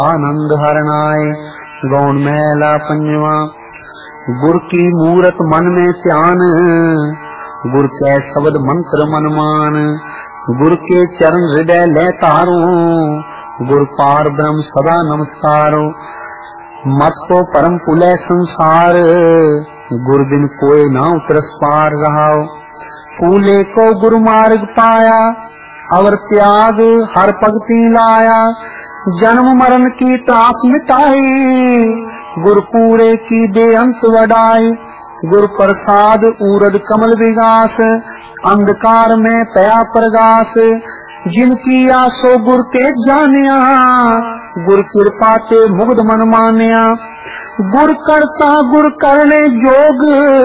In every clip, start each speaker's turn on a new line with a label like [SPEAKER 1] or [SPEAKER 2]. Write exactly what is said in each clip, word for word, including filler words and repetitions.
[SPEAKER 1] आनंद हरनाए। गौण महला पंजवा। गुर की मूरत मन में ध्यान, गुर कै शब्द मंत्र मन मान। गुर के चरण हृदय ले तारो, गुर पार ब्रह्म सदा नमस्कारो। मत तो परम पुलय संसार, गुर बिन कोई ना उतरस पार रहाओ। फूले को गुरु मार्ग पाया, अवर त्याग हर भगति लाया। जन्म मरण की त्रास मिटाई, गुर पूरे की दे अंत वडाई। गुर प्रसाद उरद कमल विगास, अंधकार में तया प्रगास। जिनकी आसो गुर के जानिया, गुर कृपा ते मुग्ध मन मानिया। गुर करता गुर करने जोग,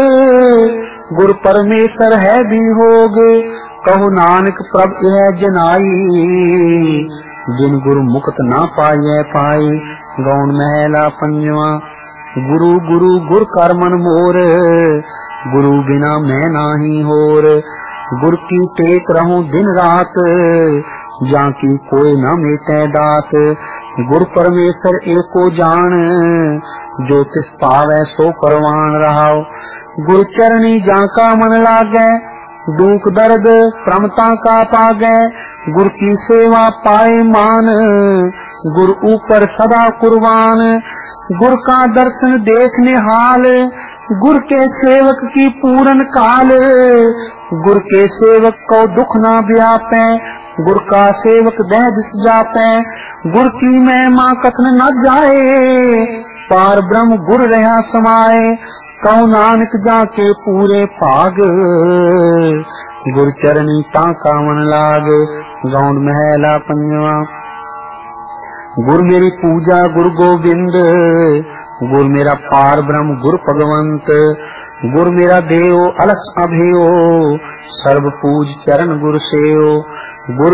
[SPEAKER 1] गुर परमेश्वर है भी होग। कहु नानक प्रभ यह जनाई, जिन गुरु मुक्त ना पाए पाई। गौण महला पंजवा। गुरु गुरु गुर कर मन मोर, गुरु बिना मैं नाही होर। गुर की टेक रहूं दिन रात, जाकी कोई न मेटे दात। गुर परमेश्वर एको जान, जो तिस पावै सो परवान रहाओ। गुर चरणी जाका मन लागै, दुख दर्द प्रमता का पागै। गुर की सेवा पाए मान, गुर ऊपर सदा कुर्बान। गुर का दर्शन देखने हाल, गुर के सेवक की पूरन काल। गुर के सेवक को दुख ना व्यापे, गुर का सेवक दह दिस जापे। गुर की महिमा कथन न जाए, पार ब्रह्म गुर रहा समाए। कहु नानक जाके पूरे भाग, गुर चरणी ताका मन लाग। गौण महला पंजवा। गुर मेरी पूजा गुर गोबिंद, गुर मेरा पार ब्रह्म गुर भगवंत। गुर मेरा देव अलख अभेयो, सर्व पूज चरण गुर सेयो। गुर